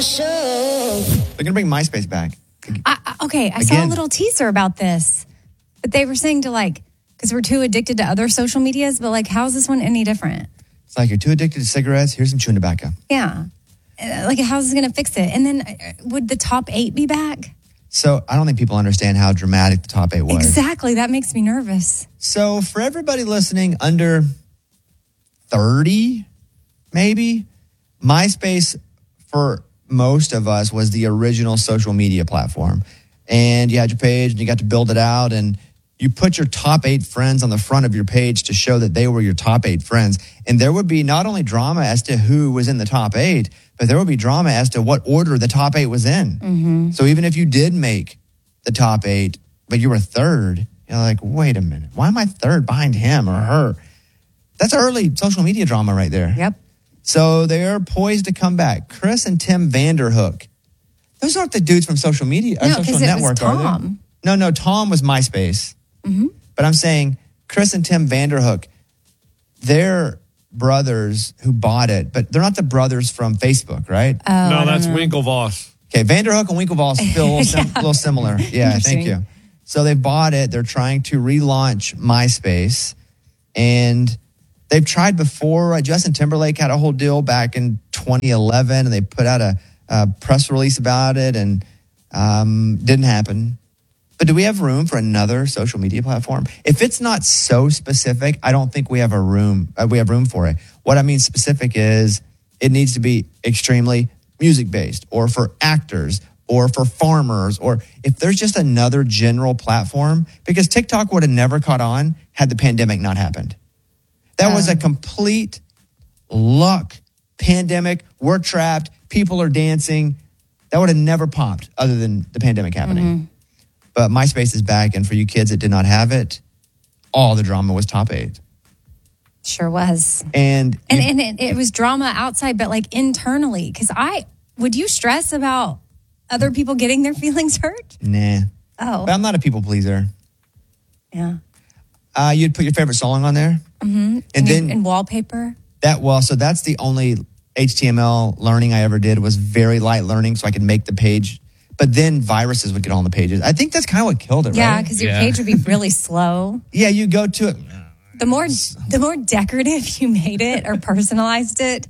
They're going to bring MySpace back. I saw a little teaser about this. But they were saying because we're too addicted to other social medias, but how is this one any different? It's like you're too addicted to cigarettes. Here's some chewing tobacco. Yeah. How's this going to fix it? And then would the top 8 be back? So I don't think people understand how dramatic the top 8 was. Exactly. That makes me nervous. So for everybody listening under 30, maybe, MySpace for most of us was the original social media platform. And you had your page and you got to build it out and you put your top 8 friends on the front of your page to show that they were your top 8 friends. And there would be not only drama as to who was in the top 8, but there would be drama as to what order the top 8 was in. Mm-hmm. So even if you did make the top 8, but you were third, you're like, wait a minute, why am I third behind him or her? That's early social media drama right there. Yep. So they are poised to come back. Chris and Tim Vanderhook. Those aren't the dudes from social media, No, social 'cause it was network, are they? Tom. No, Tom was MySpace. Mm-hmm. But I'm saying Chris and Tim Vanderhook, they're brothers who bought it, but they're not the brothers from Facebook, right? No, that's Winklevoss. Okay, Vanderhook and Winklevoss feel a little similar. Yeah, thank you. So they bought it. They're trying to relaunch MySpace. And they've tried before. Justin Timberlake had a whole deal back in 2011, and they put out a press release about it, and didn't happen. But do we have room for another social media platform? If it's not so specific, I don't think we have room for it. What I mean specific is it needs to be extremely music-based, or for actors, or for farmers, or if there's just another general platform, because TikTok would have never caught on had the pandemic not happened. That was a complete luck pandemic. We're trapped. People are dancing. That would have never popped other than the pandemic happening. Mm-hmm. But MySpace is back, and for you kids that did not have it, all the drama was top 8. Sure was. And it was drama outside, but internally. Because would you stress about other people getting their feelings hurt? Nah. Oh. But I'm not a people pleaser. Yeah. You'd put your favorite song on there. Mm-hmm. And wallpaper. So that's the only HTML learning I ever did, was very light learning, so I could make the page. But then viruses would get on the pages. I think that's kind of what killed it, right? Yeah, because your page would be really slow. Yeah, you go to it. The more decorative you made it or personalized it,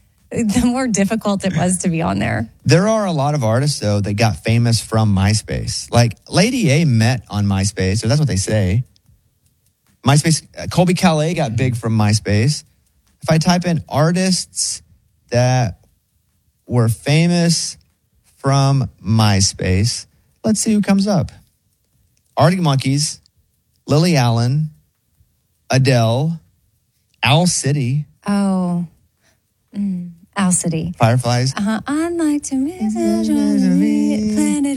the more difficult it was to be on there. There are a lot of artists, though, that got famous from MySpace. Like Lady A met on MySpace, or that's what they say. MySpace, Colby Calais got big from MySpace. If I type in artists that were famous from MySpace, let's see who comes up. Arctic Monkeys, Lily Allen, Adele, Owl City. Oh, Owl City. Fireflies. I'd like to visit planet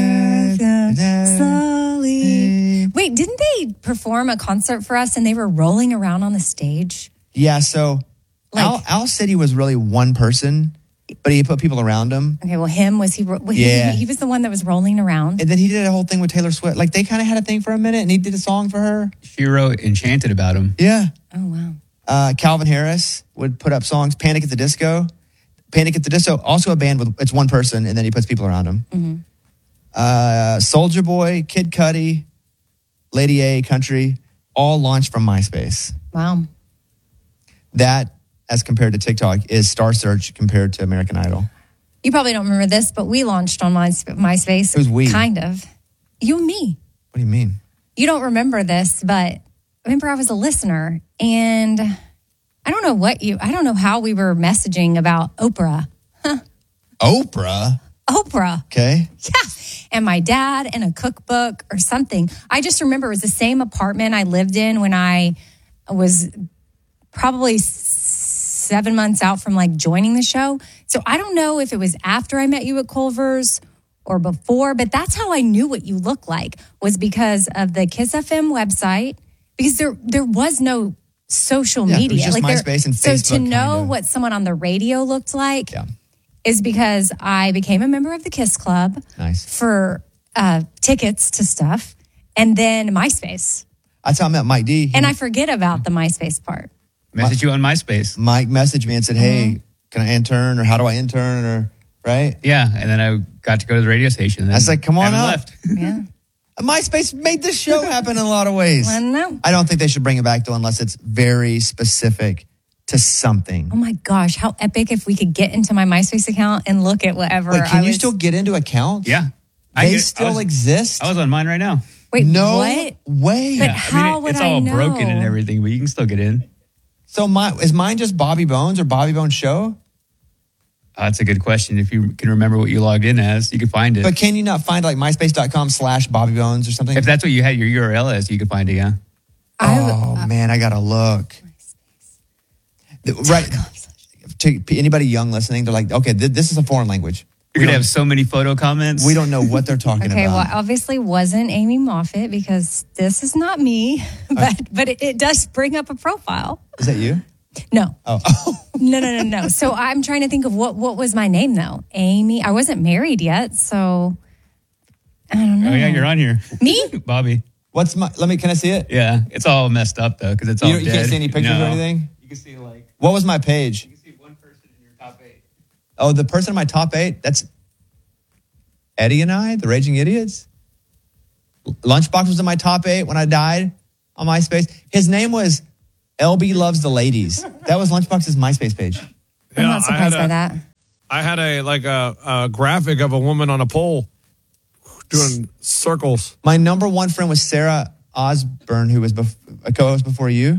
Earth slowly. Wait, didn't they perform a concert for us and they were rolling around on the stage? Yeah, so Owl City was really one person, but he put people around him. Okay, well, he was the one that was rolling around. And then he did a whole thing with Taylor Swift. They kind of had a thing for a minute, and he did a song for her. She wrote Enchanted about him. Yeah. Oh, wow. Calvin Harris would put up songs. Panic at the Disco. Panic at the Disco, also a band with, it's one person, and then he puts people around him. Mm-hmm. Soulja Boy, Kid Cudi, Lady A, Country, all launched from MySpace. Wow. That, as compared to TikTok, is Star Search compared to American Idol. You probably don't remember this, but we launched on MySpace. It was we. Kind of. You and me. What do you mean? You don't remember this, but remember I was a listener, and I don't know how we were messaging about Oprah. Oprah? Oprah. Okay. Yeah. And my dad and a cookbook or something. I just remember it was the same apartment I lived in when I was probably 7 months out from joining the show. So I don't know if it was after I met you at Culver's or before, but that's how I knew what you looked like, was because of the Kiss FM website, because there was no social media. It was just MySpace and Facebook. So to know what someone on the radio looked like is because I became a member of the Kiss Club for tickets to stuff, and then MySpace. That's how I met Mike D. And I forget about the MySpace part. Message you on MySpace. Mike messaged me and said, hey, can I intern, or how do I intern, right? Yeah, and then I got to go to the radio station. And I was like, come on up. left. Yeah. MySpace made this show happen in a lot of ways. I know. I don't think they should bring it back, though, unless it's very specific to something. Oh my gosh, how epic if we could get into my MySpace account and look at whatever. Wait, can you still get into accounts? Yeah. They still exist? I was on mine right now. Wait, no what? way. But how would it's I all know? broken and everything, but you can still get in. So is mine just Bobby Bones or Bobby Bones Show? That's a good question. If you can remember what you logged in as, you can find it. But can you not find like myspace.com/Bobby Bones or something? If that's what you had your URL as, you could find it, yeah. Man, I gotta look. Right. To anybody young listening, they're like, okay, this is a foreign language. You're going to have so many photo comments. We don't know what they're talking Okay, about. well, obviously wasn't Amy Moffat because this is not me, but it does bring up a profile. Is that you? No. Oh. No. So I'm trying to think of what was my name though. Amy. I wasn't married yet, so I don't know. Oh, yeah, you're on here. Me? Bobby. Can I see it? Yeah, it's all messed up though because it's all You dead. can't see any pictures or anything? You can see like... What was my page? You can see one person in your top 8. Oh, the person in my top 8? That's Eddie and I, the Raging Idiots. Lunchbox was in my top 8 when I died on MySpace. His name was LB Loves the Ladies. That was Lunchbox's MySpace page. I'm not surprised by that. I had a graphic of a woman on a pole doing circles. My number one friend was Sarah Osborne, who was a co-host before you.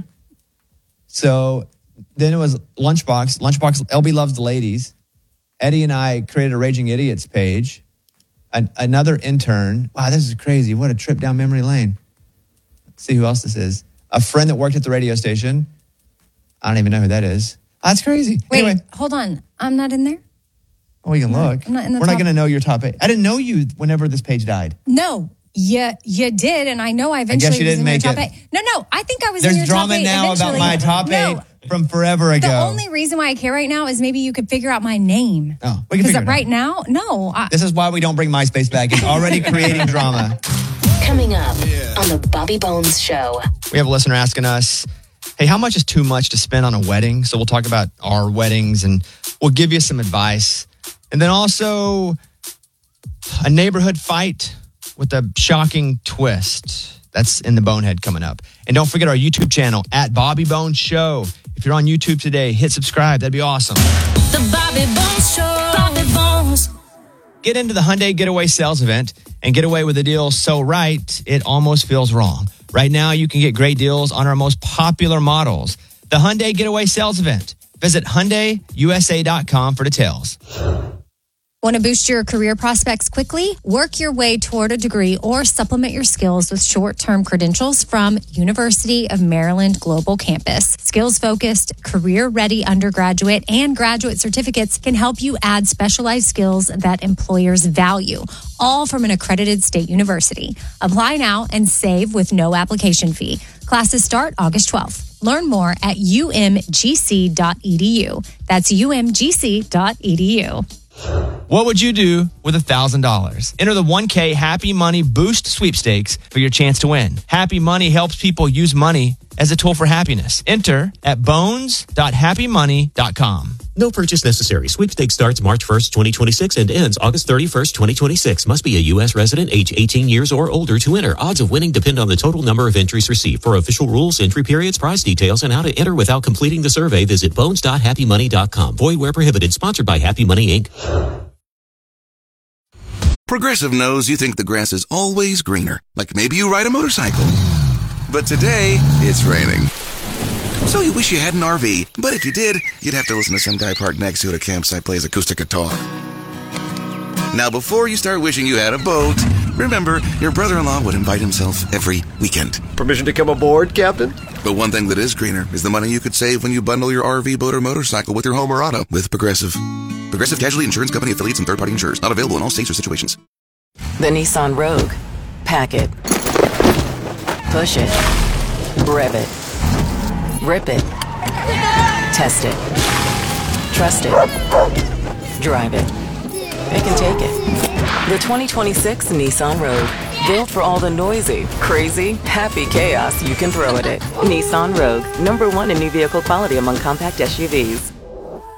So then it was Lunchbox. Lunchbox, LB Loves the Ladies. Eddie and I created a Raging Idiots page. Another intern. Wow, this is crazy. What a trip down memory lane. Let's see who else this is. A friend that worked at the radio station. I don't even know who that is. That's crazy. Wait, Anyway, hold on. I'm not in there? we can look. I'm not in the We're not top- going to know your top 8. I didn't know you whenever this page died. No. You did, and I know I eventually guess you was didn't in your make top it. 8. No, I think I was in There's your top 8 drama now eventually. about my top 8 No, from forever ago. the only reason why I care right now is maybe you could figure out my name. Oh, we can figure it out. right now, no. This is why we don't bring MySpace back. It's already creating drama. Coming up on the Bobby Bones Show. We have a listener asking us, hey, how much is too much to spend on a wedding? So we'll talk about our weddings and we'll give you some advice. And then also a neighborhood fight with a shocking twist. That's in the Bonehead coming up. And don't forget our YouTube channel at Bobby Bones Show. If you're on YouTube today, hit subscribe. That'd be awesome. The Bobby Bones Show. Bobby Bones. Get into the Hyundai Getaway sales event and get away with a deal so right, it almost feels wrong. Right now, you can get great deals on our most popular models. The Hyundai Getaway sales event. Visit HyundaiUSA.com for details. Want to boost your career prospects quickly? Work your way toward a degree or supplement your skills with short-term credentials from University of Maryland Global Campus. Skills-focused, career-ready undergraduate and graduate certificates can help you add specialized skills that employers value, all from an accredited state university. Apply now and save with no application fee. Classes start August 12th. Learn more at umgc.edu. That's umgc.edu. What would you do with $1,000? Enter the 1K Happy Money Boost sweepstakes for your chance to win. Happy Money helps people use money as a tool for happiness. Enter at bones.happymoney.com. No purchase necessary. Sweepstakes starts March 1st, 2026 and ends August 31st, 2026. Must be a U.S. resident, age 18 years or older to enter. Odds of winning depend on the total number of entries received. For official rules, entry periods, prize details, and how to enter without completing the survey, visit bones.happymoney.com. Void where prohibited. Sponsored by Happy Money, Inc. Progressive knows you think the grass is always greener. Like maybe you ride a motorcycle. But today, it's raining. So you wish you had an RV, but if you did, you'd have to listen to some guy parked next to you at a campsite plays acoustic guitar. Now, before you start wishing you had a boat, remember, your brother-in-law would invite himself every weekend. Permission to come aboard, Captain? But one thing that is greener is the money you could save when you bundle your RV, boat, or motorcycle with your home or auto with Progressive. Progressive Casualty Insurance Company affiliates and third-party insurers. Not available in all states or situations. The Nissan Rogue. Pack it. Push it. Rev it. Rip it. Test it. Trust it. Drive it. Pick and take it. The 2026 Nissan Rogue. Built for all the noisy, crazy, happy chaos you can throw at it. Nissan Rogue. #1 in new vehicle quality among compact SUVs.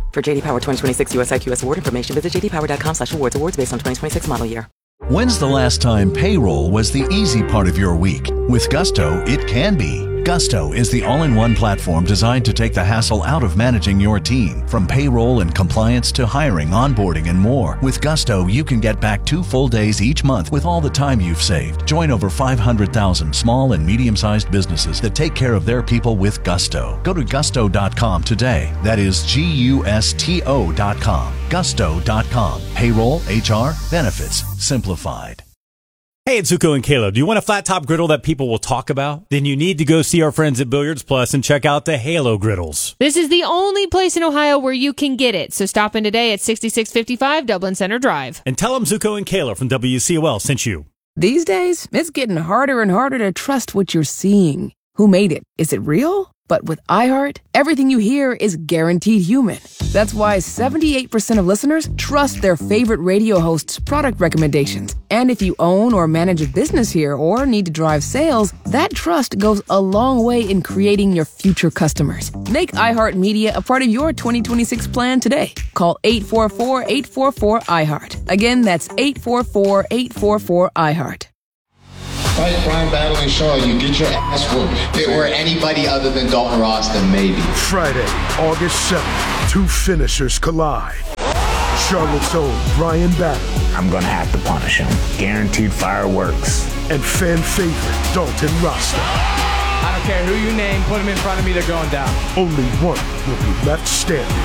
For JD Power 2026 US IQS award information, visit jdpower.com/awards. Awards based on 2026 model year. When's the last time payroll was the easy part of your week? With Gusto, it can be. Gusto is the all-in-one platform designed to take the hassle out of managing your team. From payroll and compliance to hiring, onboarding, and more. With Gusto, you can get back 2 full days each month with all the time you've saved. Join over 500,000 small and medium-sized businesses that take care of their people with Gusto. Go to gusto.com today. That is GUSTO.com. Gusto.com. Payroll, HR, benefits, simplified. Hey, it's Zuko and Kayla. Do you want a flat top griddle that people will talk about? Then you need to go see our friends at Billiards Plus and check out the Halo griddles. This is the only place in Ohio where you can get it. So stop in today at 6655 Dublin Center Drive. And tell them Zuko and Kayla from WCOL sent you. These days, it's getting harder and harder to trust what you're seeing. Who made it? Is it real? But with iHeart, everything you hear is guaranteed human. That's why 78% of listeners trust their favorite radio hosts' product recommendations. And if you own or manage a business here or need to drive sales, that trust goes a long way in creating your future customers. Make iHeartMedia a part of your 2026 plan today. Call 844-844-iHeart. Again, that's 844-844-iHeart. Fight Brian Battling Shaw, you get your ass whooped. If it were anybody other than Dalton Ross, then maybe. Friday, August 7th, 2 finishers collide. Charlotte's own Brian Battling. I'm gonna have to punish him. Guaranteed fireworks. And fan favorite Dalton Rasta. I don't care who you name, put him in front of me, they're going down. Only one will be left standing.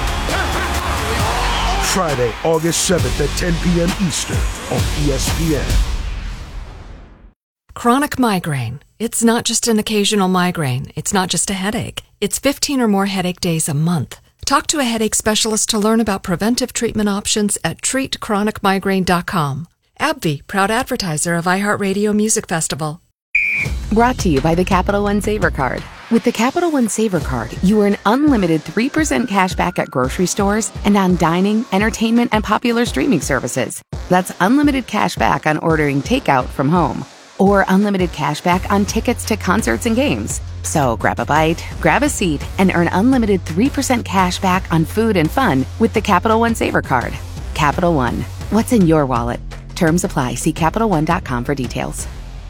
Friday, August 7th at 10 p.m. Eastern on ESPN. Chronic migraine. It's not just an occasional migraine. It's not just a headache. It's 15 or more headache days a month. Talk to a headache specialist to learn about preventive treatment options at treatchronicmigraine.com. AbbVie, proud advertiser of iHeartRadio Music Festival. Brought to you by the Capital One Savor Card. With the Capital One Savor Card, you earn unlimited 3% cash back at grocery stores and on dining, entertainment, and popular streaming services. That's unlimited cash back on ordering takeout from home. Or unlimited cash back on tickets to concerts and games. So grab a bite, grab a seat, and earn unlimited 3% cash back on food and fun with the Capital One Savor Card. Capital One. What's in your wallet? Terms apply. See CapitalOne.com for details.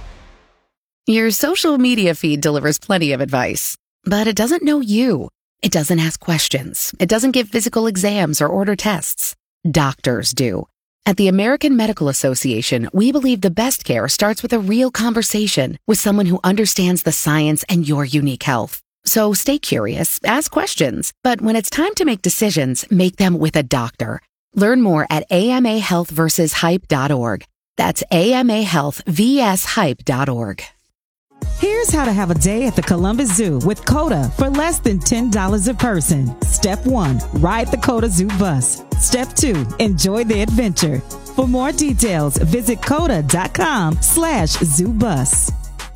Your social media feed delivers plenty of advice, but it doesn't know you. It doesn't ask questions. It doesn't give physical exams or order tests. Doctors do. At the American Medical Association, we believe the best care starts with a real conversation with someone who understands the science and your unique health. So stay curious, ask questions, but when it's time to make decisions, make them with a doctor. Learn more at amahealthversushype.org. That's amahealthvshype.org. Here's how to have a day at the Columbus Zoo with COTA for less than $10 a person. Step 1, ride the COTA Zoo bus. Step 2, enjoy the adventure. For more details, visit COTA.com/zoobus.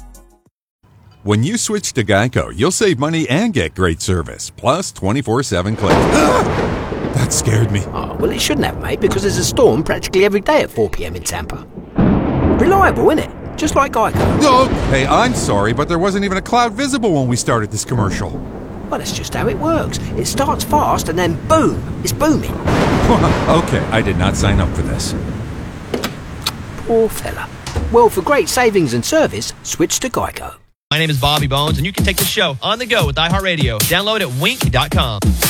When you switch to Geico, you'll save money and get great service, plus 24/7 claims. That scared me. Oh, well, it shouldn't have, mate, because there's a storm practically every day at 4 p.m. in Tampa. Reliable, isn't it? Just like Geico. Oh, hey, I'm sorry, but there wasn't even a cloud visible when we started this commercial. Well, that's just how it works. It starts fast and then boom, it's booming. Okay, I did not sign up for this. Poor fella. Well, for great savings and service, switch to Geico. My name is Bobby Bones, and you can take the show on the go with iHeartRadio. Download at wink.com.